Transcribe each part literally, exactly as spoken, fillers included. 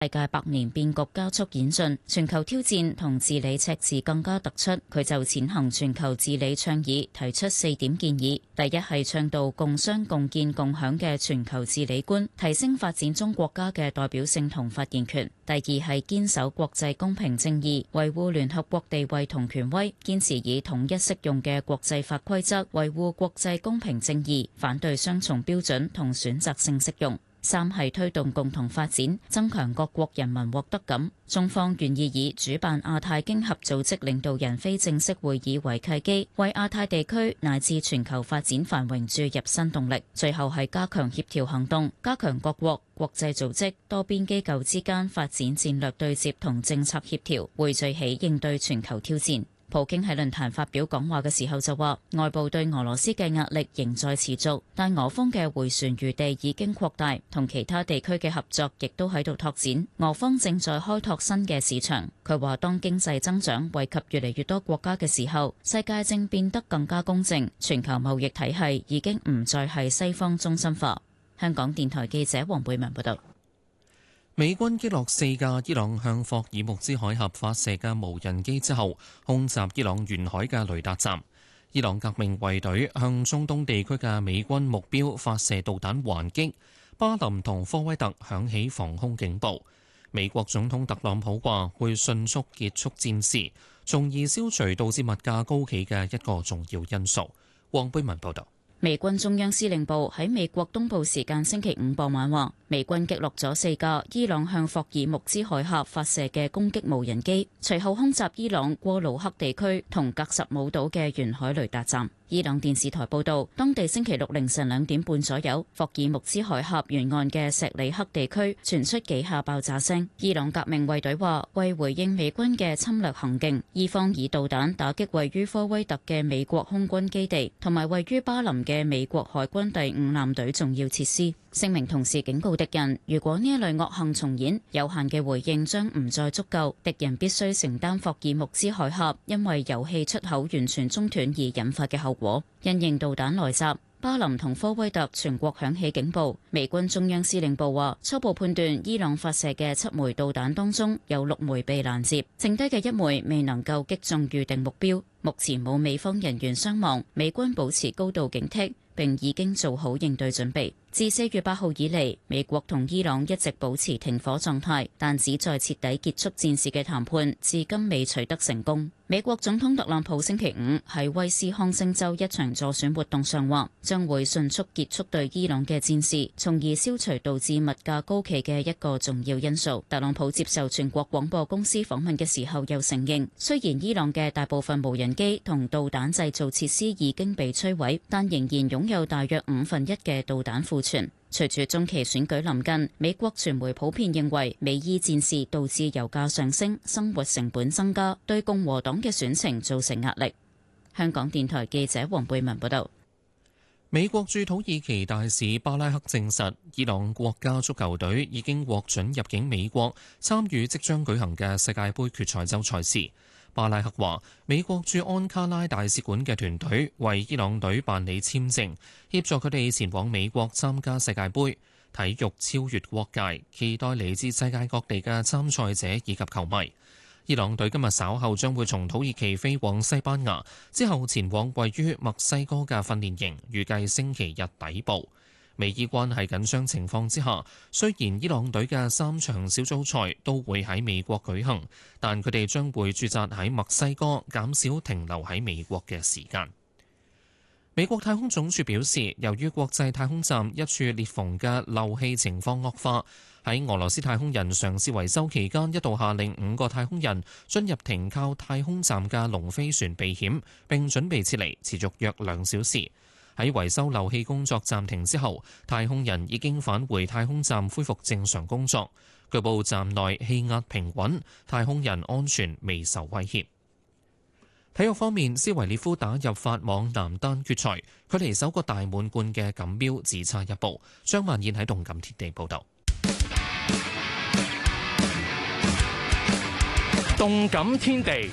世界百年變局加速演進，全球挑戰同治理赤字更加突出。佢就踐行全球治理倡議提出四點建議：第一係倡導共商共建共享嘅全球治理觀，提升發展中國家嘅代表性同發言權；第二係堅守國際公平正義，維護聯合國地位同權威，堅持以統一適用嘅國際法規則維護國際公平正義，反對雙重標準同選擇性適用。三係推動共同發展，增強各國人民獲得感。中方願意以主辦亞太經合組織領導人非正式會議為契機，為亞太地區乃至全球發展繁榮注入新動力。最後係加強協調行動，加強各國、國際組織、多邊機構之間發展戰略對接同政策協調，匯聚起應對全球挑戰。普京喺論壇發表講話嘅時候就話，外部對俄羅斯嘅壓力仍在持續，但俄方嘅迴旋餘地已經擴大，同其他地區嘅合作亦都喺度拓展。俄方正在開拓新嘅市場。佢話，當經濟增長惠及越嚟越多國家嘅時候，世界正變得更加公正，全球貿易體系已經唔再係西方中心化。香港電台記者黃貝文報道。 美軍擊落四架伊朗向霍爾木茲海峽發射嘅無人機之後，空襲伊朗沿海嘅雷達站。伊朗革命衛隊向中東地區嘅美軍目標發射導彈還擊。巴林同科威特響起防空警報。美國總統特朗普話會迅速結束戰事，從而消除導致物價高企嘅一個重要因素。黃貝文報道。 美軍中央司令部喺美國東部時間星期五傍晚話，美軍擊落咗四架伊朗向霍爾木茲海峽發射嘅攻擊無人機，隨後空襲伊朗過魯克地區同格什姆島嘅沿海雷達站。伊朗電視台報道，當地星期六凌晨兩點半左右，霍爾木茲海峽沿岸嘅錫里克地區傳出幾下爆炸聲。伊朗革命衛隊話，為回應美軍嘅侵略行徑，伊方以導彈打擊位於科威特嘅美國空軍基地，同埋位於巴林嘅美國海軍第五艦隊重要設施。聲明同時警告敵人，如果呢一類惡行重演，有限嘅回應將唔再足夠，敵人必須承擔霍爾木茲海峽因為油氣出口完全中斷而引發嘅後果。因應導彈來襲，巴林同科威特全國響起警報。美軍中央司令部話，初步判斷伊朗發射嘅七枚導彈當中有六枚被攔截，剩低嘅一枚未能夠擊中預定目標。目前冇美方人員傷亡，美軍保持高度警惕，並已經做好應對準備。自四月八號以嚟，美國同伊朗一直保持停火狀態，但旨在徹底結束戰事嘅談判至今未取得成功。美國總統特朗普星期五喺威斯康星州一場助選活動上話，將會迅速結束對伊朗嘅戰事，從而消除導致物價高企嘅一個重要因素。特朗普接受全國廣播公司訪問嘅時候又承認，雖然伊朗嘅大部分無人機同導彈製造設施已經被摧毀，但仍然擁有大約五分一嘅導彈庫存。隨住中期選舉臨近，美國傳媒普遍認為美伊戰事導致油價上升、生活成本增加，對共和黨嘅選情造成壓力。香港電台記者黃貝文報道。 美國駐土耳其大使巴拉克證實，伊朗國家足球隊已經獲准入境美國，參與即將舉行嘅世界盃決賽周賽事。巴拉克話，美國駐安卡拉大使館嘅團隊為伊朗隊辦理簽證，協助佢哋前往美國參加世界盃。體育超越國界，期待嚟自世界各地嘅參賽者以及球迷。伊朗隊今日稍後將會從土耳其飛往西班牙，之後前往位於墨西哥嘅訓練營，預計星期日抵埗。美伊關係緊張情況之下，雖然伊朗隊嘅三場小組賽都會喺美國舉行，但佢哋將會駐紮喺墨西哥，減少停留喺美國嘅時間。美國太空總署表示，由於國際太空站一處裂縫嘅漏氣情況惡化，喺俄羅斯太空人嘗試維修期間，一度下令五個太空人進入停靠太空站嘅龍飛船避險，並準備撤離，持續約兩小時。喺維修漏氣工作暫停之後，太空人已經返回太空站恢復正常工作。據報站內氣壓平穩，太空人安全未受威脅。體育方面，斯維列夫打入法網男單決賽，距離首個大滿貫嘅錦標只差一步。張曼燕喺動感天地報道。 動感天地。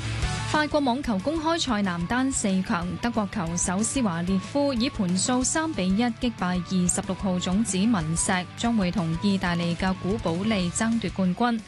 法國網球公開賽男單四強，德國球手施華列夫以盤數三比一擊敗二十六號種子文石，將會同意大利嘅古保利爭奪冠軍。